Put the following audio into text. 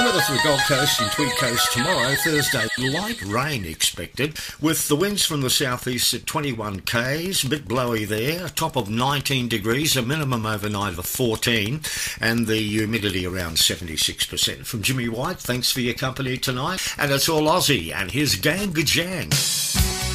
The weather for the Gold Coast and Tweed Coast tomorrow, Thursday, light rain expected, with the winds from the southeast at 21 k's, a bit blowy there, a top of 19 degrees, a minimum overnight of 14, and the humidity around 76%. From Jimmy White, thanks for your company tonight, and it's all Aussie, and here's Gang Gajang.